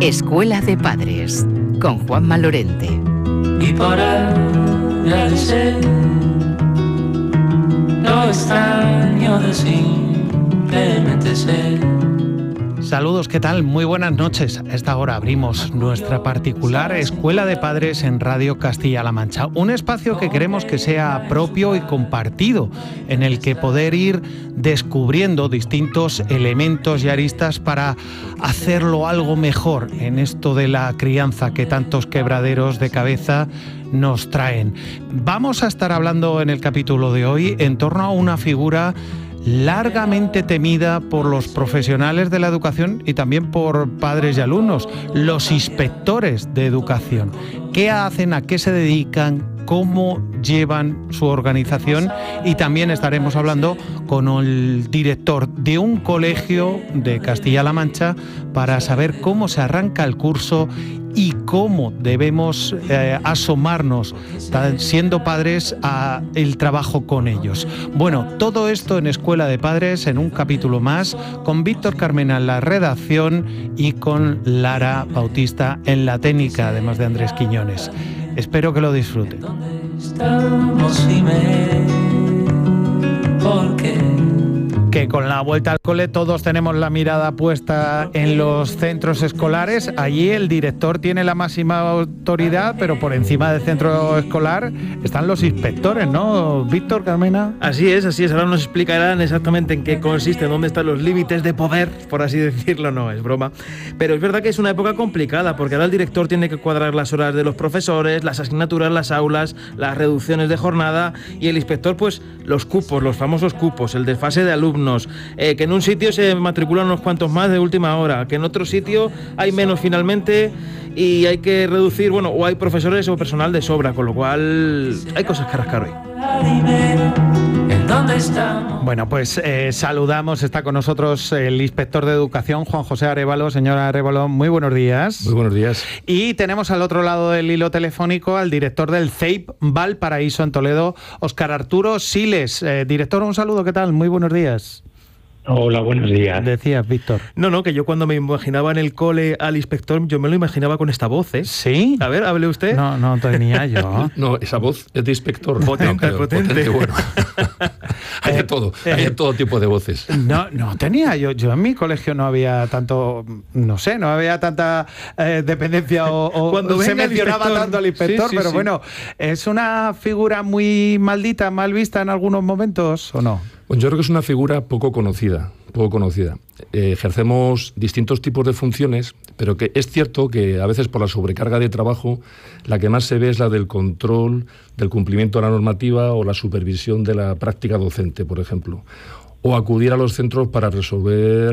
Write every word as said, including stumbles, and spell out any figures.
Escuela de Padres, con Juanma Lorente. Y por agradecer lo extraño de simplemente ser. Saludos, ¿qué tal? Muy buenas noches. A esta hora abrimos nuestra particular Escuela de Padres en Radio Castilla-La Mancha. Un espacio que queremos que sea propio y compartido, en el que poder ir descubriendo distintos elementos y aristas para hacerlo algo mejor en esto de la crianza que tantos quebraderos de cabeza nos traen. Vamos a estar hablando en el capítulo de hoy en torno a una figura largamente temida por los profesionales de la educación y también por padres y alumnos, los inspectores de educación. ¿Qué hacen? ¿A qué se dedican? ¿Cómo llevan su organización? Y también estaremos hablando con el director de un colegio de Castilla-La Mancha para saber cómo se arranca el curso y cómo debemos eh, asomarnos, siendo padres, a el trabajo con ellos. Bueno, todo esto en Escuela de Padres, en un capítulo más, con Víctor Carmena en la redacción y con Lara Bautista en la técnica, además de Andrés Quiñones. Espero que lo disfruten. Estamos y me... ¿Por qué? Que con la vuelta al cole todos tenemos la mirada puesta en los centros escolares. Allí el director tiene la máxima autoridad, pero por encima del centro escolar están los inspectores, ¿no, Víctor Carmena? Así es, así es. Ahora nos explicarán exactamente en qué consiste, dónde están los límites de poder, por así decirlo. No, es broma. Pero es verdad que es una época complicada, porque ahora el director tiene que cuadrar las horas de los profesores, las asignaturas, las aulas, las reducciones de jornada, y el inspector, pues, los cupos, los famosos cupos, el desfase de alumnos, Eh, que en un sitio se matriculan unos cuantos más de última hora, que en otro sitio hay menos finalmente y hay que reducir, bueno, o hay profesores o personal de sobra, con lo cual hay cosas que rascar hoy. Bueno, pues eh, saludamos, está con nosotros el inspector de educación, Juan José Arévalo. Señora Arévalo, muy buenos días. Muy buenos días. Y tenemos al otro lado del hilo telefónico al director del C E I P Valparaíso en Toledo, Óscar Arturo Siles. Eh, director, un saludo, ¿qué tal? Muy buenos días. Hola, buenos días. Decías, Víctor. No, no, que yo cuando me imaginaba en el cole al inspector, yo me lo imaginaba con esta voz, ¿eh? ¿Sí? A ver, hable usted. No, no tenía yo. No, esa voz es de inspector. Potente, no, potente. potente. Bueno. Hay de todo, hay de todo tipo de voces. No, no tenía. Yo, yo en mi colegio no había tanto, no sé, no había tanta eh, dependencia o, o Cuando se venga el mencionaba inspector. tanto al inspector, Sí, sí, pero sí. bueno, ¿es una figura muy maldita, mal vista en algunos momentos o no? Bueno, yo creo que es una figura poco conocida, poco conocida. Eh, ejercemos distintos tipos de funciones, pero que es cierto que a veces por la sobrecarga de trabajo, la que más se ve es la del control del cumplimiento de la normativa o la supervisión de la práctica docente, por ejemplo, o acudir a los centros para resolver